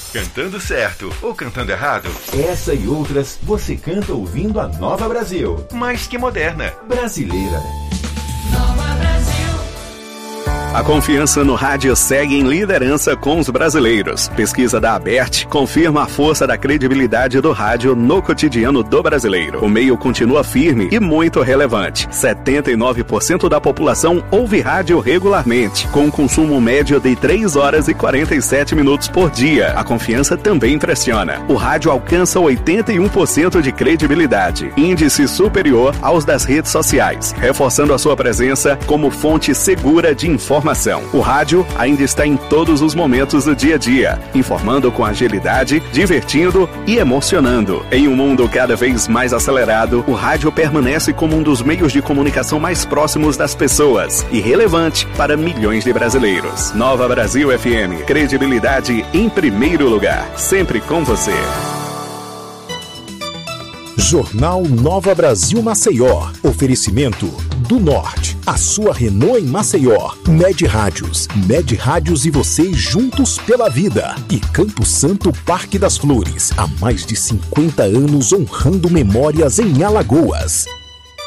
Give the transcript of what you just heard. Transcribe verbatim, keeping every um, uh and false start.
Cantando certo ou cantando errado? Essa e outras você canta ouvindo a Nova Brasil. Mais que moderna. Brasileira. Nova Brasil. A confiança no rádio segue em liderança com os brasileiros. Pesquisa da Abert confirma a força da credibilidade do rádio no cotidiano do brasileiro. O meio continua firme e muito relevante. setenta e nove por cento da população ouve rádio regularmente, com um consumo médio de três horas e quarenta e sete minutos por dia. A confiança também impressiona. O rádio alcança oitenta e um por cento de credibilidade, índice superior aos das redes sociais, reforçando a sua presença como fonte segura de informação. O rádio ainda está em todos os momentos do dia a dia, informando com agilidade, divertindo e emocionando. Em um mundo cada vez mais acelerado, o rádio permanece como um dos meios de comunicação mais próximos das pessoas e relevante para milhões de brasileiros. Nova Brasil F M, credibilidade em primeiro lugar, sempre com você. Jornal Nova Brasil Maceió. Oferecimento do Norte. A sua Renault em Maceió. Med Rádios. Med Rádios e você juntos pela vida. E Campo Santo Parque das Flores. Há mais de cinquenta anos honrando memórias em Alagoas.